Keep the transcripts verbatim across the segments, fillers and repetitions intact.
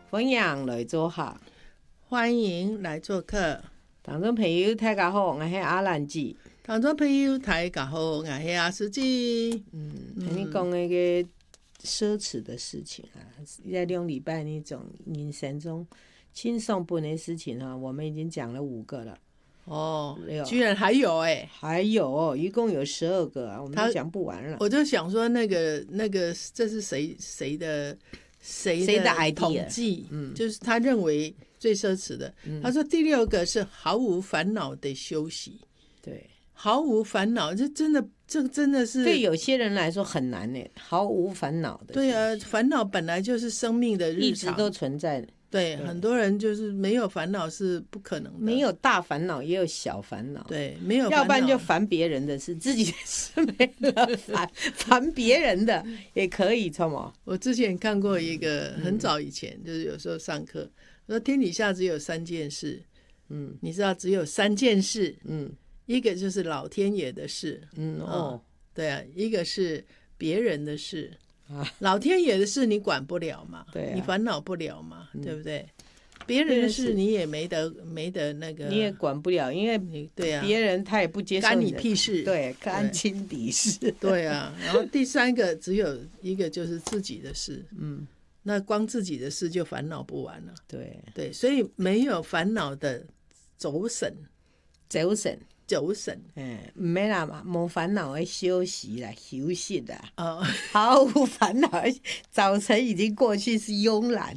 分享来做客， 欢迎来做客。 听众朋友大家好，我是阿兰姐。 听众朋友大家好，我是阿司机。 嗯，跟你讲那个奢侈的事情啊，在两礼拜那种人生中轻松不的事情啊，我们已经讲了五个了。 哦，居然还有哎、欸， 还有，一共有十二个啊，我们都讲不完了。 我就想说，那个那个，这是谁谁的谁的统计？嗯，就是他认为最奢侈的。嗯、他说第六个是毫无烦恼的休息。 对， 毫无烦恼，这真的，这真的是对有些人来说很难呢。毫无烦恼的， 对啊，烦恼本来就是生命的日常， 一直都存在的。 对，对很多人就是没有烦恼是不可能的， 没有大烦恼也有小烦恼， 对，没有烦恼， 要不然就烦别人的事，自己的事没得烦，烦别人的也可以，错吗？ 我之前看过一个，很早以前，嗯、就是有时候上课，我说天底下只有三件事，嗯，你知道只有三件事，嗯，一个就是老天爷的事，嗯哦，哦对啊，一个是别人的事。老天爷的事你管不了嘛，对啊、你烦恼不了嘛，嗯、对不对？别人的事你也没得没得那个， 你也管不了，因为你对啊，别人他也不接受你， 干你屁事， 对，干亲敌事， 对啊。然后第三个只有一个就是自己的事，嗯，那光自己的事就烦恼不完了， 对对，所以没有烦恼的走神， 走神。 走神， 嗯，唔免啦嘛，无烦恼的休息啦，休息啦， 哦， 毫无烦恼，早晨已经过去是慵懒，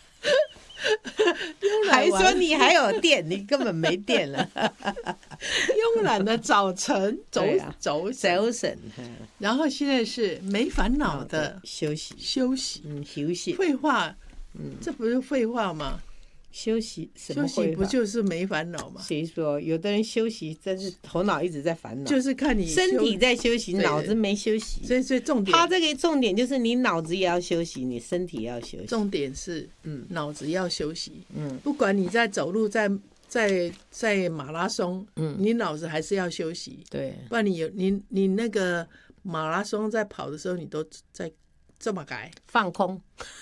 慵懒还说你还有电，你根本没电了， 慵懒的早晨，走、啊、走走神， 然后现在是没烦恼的休息， 休息， 嗯，休息， 废话，嗯，这不是废话吗？ 休息什么？ 休息不就是没烦恼吗？ 谁说？有的人休息，但是头脑一直在烦恼。就是看你身体在休息，脑子没休息。 所以，所以重点， 他这个重点就是你脑子也要休息，你身体也要休息。 重点是，嗯，脑子要休息。嗯，不管你在走路，在在在马拉松，嗯，你脑子还是要休息。 对， 不然你有你你那个马拉松在跑的时候，你都在这么改放空。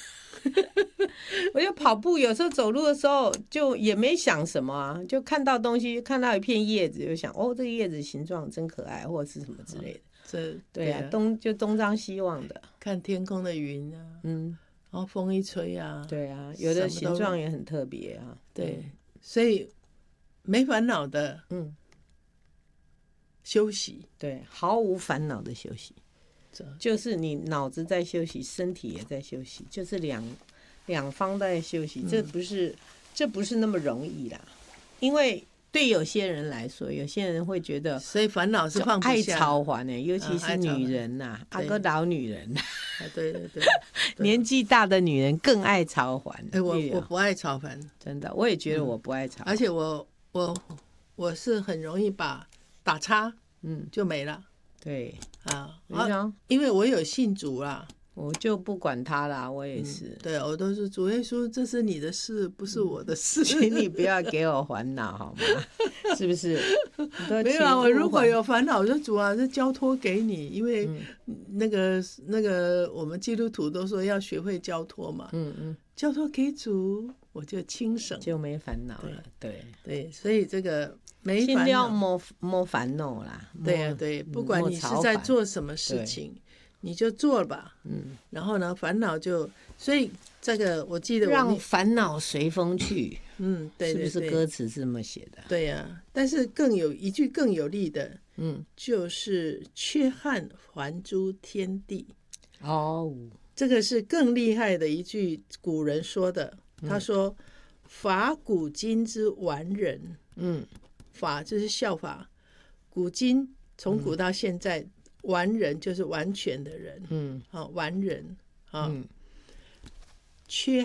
我就跑步，有时候走路的时候就也没想什么啊，就看到东西，看到一片叶子，就想哦，这个叶子形状真可爱，或者是什么之类的。 这对啊，东就东张西望的， 看天空的云啊，嗯，然后风一吹啊， 对啊，有的形状也很特别啊。 对，所以没烦恼的，嗯，休息， 对，毫无烦恼的休息。就是你脑子在休息，身体也在休息，就是两两方在休息，这不是、嗯、这不是那么容易啦。因为对有些人来说，有些人会觉得， 所以烦恼是放不下， 爱操烦呢，尤其是女人呐、啊，阿哥、啊、老女人， 啊，对对 对, 对， 年纪大的女人更爱操烦。 哎、欸，我我不爱操烦， 真的，我也觉得我不爱操、嗯， 而且我我我是很容易把打叉，嗯，就没了。对啊，啊，因为我有信主啦， 我就不管他啦，我也是。嗯、 对，我都是主耶稣，这是你的事，不是我的事， 请你不要给我烦恼好吗？是不是？ 没有啊，我如果有烦恼，我就主啊，就交托给你，因为那个、嗯、那个我们基督徒都说要学会交托嘛，嗯嗯，交托给主，我就轻省， 就没烦恼了。对对, 对，所以这个。没尽量莫莫烦恼啦， 对啊对，不管你是在做什么事情，你就做吧，嗯，然后呢，烦恼就，所以这个我记得我让烦恼随风去， 嗯，对对对， 是不是歌词这么写的？ 对呀、啊，但是更有一句更有力的，嗯，就是缺憾还诸天地，哦，这个是更厉害的一句古人说的，他说：“法古今之完人，嗯。”法就是效法，古今从古到现在，嗯、完人就是完全的人，嗯，好、哦、完人啊，嗯、缺